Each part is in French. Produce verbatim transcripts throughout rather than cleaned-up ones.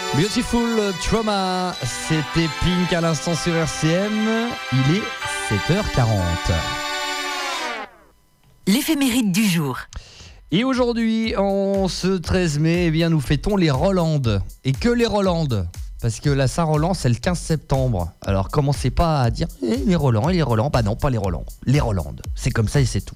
Beautiful Trauma, c'était Pink à l'instant sur R C M, il est sept heures quarante. L'éphéméride du jour. Et aujourd'hui, en ce treize mai, eh bien, nous fêtons les Rolandes. Et que les Rolandes, parce que la Saint-Roland, c'est le quinze septembre. Alors commencez pas à dire eh, les Rolands et les Rolands. Bah non, pas les Rolands, les Rolandes. C'est comme ça et c'est tout.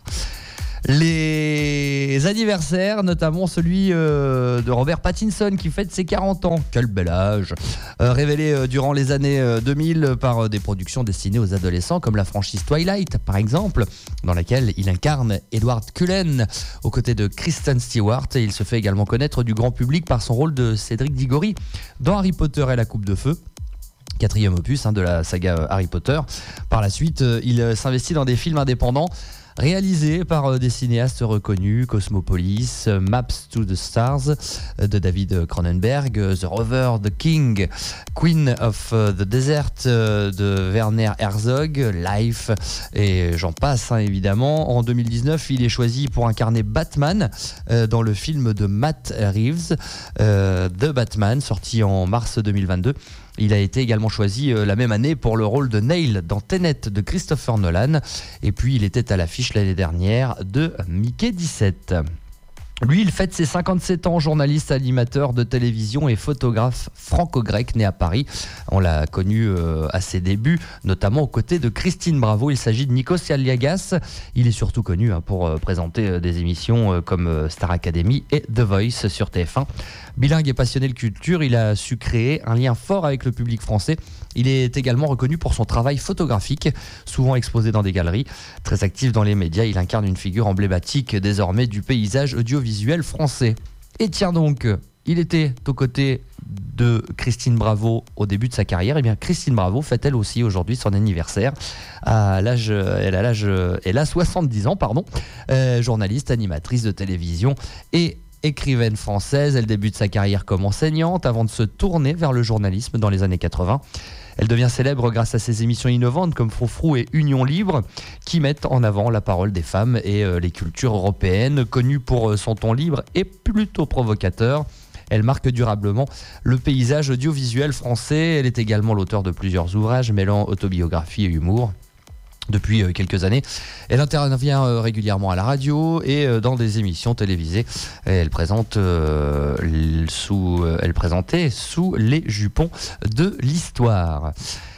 Les anniversaires, notamment celui euh, de Robert Pattinson qui fête ses quarante ans. Quel bel âge. euh, Révélé euh, durant les années euh, deux mille par euh, des productions destinées aux adolescents comme la franchise Twilight par exemple, dans laquelle il incarne Edward Cullen aux côtés de Kristen Stewart. Et il se fait également connaître du grand public par son rôle de Cédric Diggory dans Harry Potter et la Coupe de Feu, quatrième opus hein, de la saga Harry Potter. Par la suite, euh, il euh, s'investit dans des films indépendants réalisé par euh, des cinéastes reconnus, Cosmopolis, euh, Maps to the Stars euh, de David Cronenberg, euh, The Rover, The King, Queen of uh, the Desert euh, de Werner Herzog, Life, et j'en passe hein, évidemment. En deux mille dix-neuf, il est choisi pour incarner Batman euh, dans le film de Matt Reeves, euh, The Batman, sorti en mars deux mille vingt-deux. Il a été également choisi euh, la même année pour le rôle de Neil dans Tenet de Christopher Nolan. Et puis il était à l'affiche l'année dernière de Mickey dix-sept. Lui, il fête ses cinquante-sept ans, journaliste, animateur de télévision et photographe franco-grec né à Paris. On l'a connu euh, à ses débuts, notamment aux côtés de Christine Bravo. Il s'agit de Nikos Aliagas. Il est surtout connu hein, pour euh, présenter euh, des émissions euh, comme euh, Star Academy et The Voice sur T F un. Bilingue et passionné de culture, il a su créer un lien fort avec le public français. Il est également reconnu pour son travail photographique, souvent exposé dans des galeries. Très actif dans les médias, il incarne une figure emblématique désormais du paysage audiovisuel français. Et tiens donc, il était aux côtés de Christine Bravo au début de sa carrière. Et bien Christine Bravo fête elle aussi aujourd'hui son anniversaire. À l'âge, elle a l'âge, elle a soixante-dix ans, pardon. Euh, journaliste, animatrice de télévision et écrivaine française. Elle débute sa carrière comme enseignante avant de se tourner vers le journalisme dans les années quatre-vingts. Elle devient célèbre grâce à ses émissions innovantes comme Froufrou et Union Libre qui mettent en avant la parole des femmes et euh, les cultures européennes. Connue pour euh, son ton libre et plutôt provocateur, elle marque durablement le paysage audiovisuel français. Elle est également l'auteur de plusieurs ouvrages mêlant autobiographie et humour. Depuis quelques années, elle intervient régulièrement à la radio et dans des émissions télévisées. Elle présente euh, sous, elle présentait sous les jupons de l'histoire.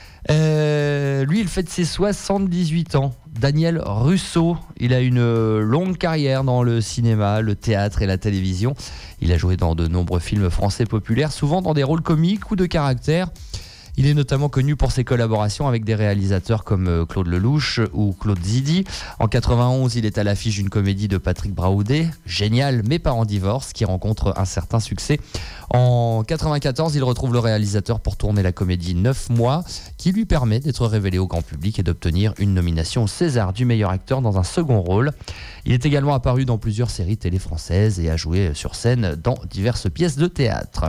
Euh, lui, il fête ses soixante-dix-huit ans. Daniel Russo, il a une longue carrière dans le cinéma, le théâtre et la télévision. Il a joué dans de nombreux films français populaires, souvent dans des rôles comiques ou de caractère. Il est notamment connu pour ses collaborations avec des réalisateurs comme Claude Lelouch ou Claude Zidi. En quatre-vingt-onze, il est à l'affiche d'une comédie de Patrick Braoudé, Génial mais pas en divorce, qui rencontre un certain succès. En quatre-vingt-quatorze, il retrouve le réalisateur pour tourner la comédie neuf mois, qui lui permet d'être révélé au grand public et d'obtenir une nomination au César du meilleur acteur dans un second rôle. Il est également apparu dans plusieurs séries télé françaises et a joué sur scène dans diverses pièces de théâtre.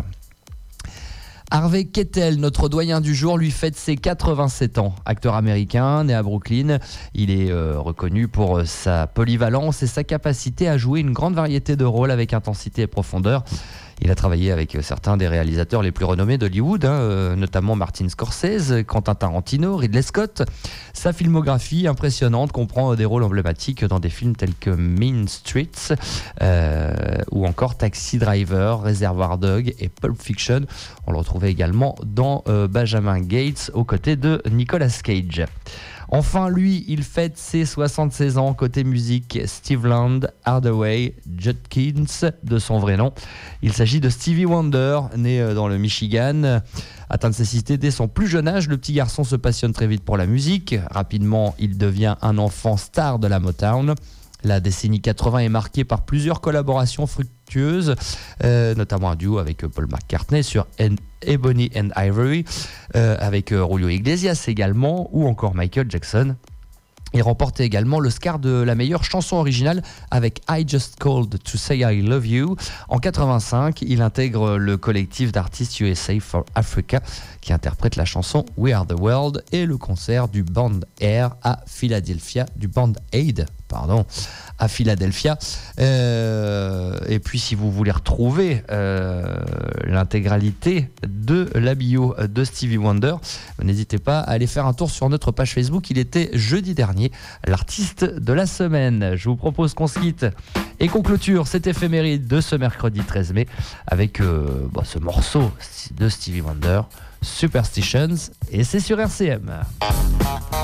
Harvey Keitel, notre doyen du jour, lui fête ses quatre-vingt-sept ans. Acteur américain, né à Brooklyn, il est euh, reconnu pour sa polyvalence et sa capacité à jouer une grande variété de rôles avec intensité et profondeur. Il a travaillé avec certains des réalisateurs les plus renommés d'Hollywood, hein, euh, notamment Martin Scorsese, Quentin Tarantino, Ridley Scott. Sa filmographie impressionnante comprend des rôles emblématiques dans des films tels que Mean Streets euh, ou encore Taxi Driver, Reservoir Dogs et Pulp Fiction. On le retrouvait également dans euh, Benjamin Gates aux côtés de Nicolas Cage. Enfin, lui, il fête ses soixante-seize ans. Côté musique, Steve Land, Hardaway Judkins, de son vrai nom. Il s'agit de Stevie Wonder, né dans le Michigan. Atteint de cécité dès son plus jeune âge, le petit garçon se passionne très vite pour la musique. Rapidement, il devient un enfant star de la Motown. La décennie quatre-vingts est marquée par plusieurs collaborations fructueuses, euh, notamment un duo avec Paul McCartney sur Ebony and Ivory, euh, avec euh, Julio Iglesias également, ou encore Michael Jackson. Il remporte également l'Oscar de la meilleure chanson originale avec I Just Called to Say I Love You. En quatre-vingt-cinq, il intègre le collectif d'artistes U S A for Africa qui interprète la chanson We Are the World et le concert du Band Aid à Philadelphia, du Band Aid, pardon, à Philadelphia. Euh, et puis si vous voulez retrouver euh, l'intégralité de la bio de Stevie Wonder. N'hésitez pas à aller faire un tour sur notre page Facebook. Il était jeudi dernier l'artiste de la semaine. Je vous propose qu'on se quitte et qu'on clôture cette éphéméride de ce mercredi treize mai avec euh, bah, ce morceau de Stevie Wonder, Superstitions, et c'est sur R C M.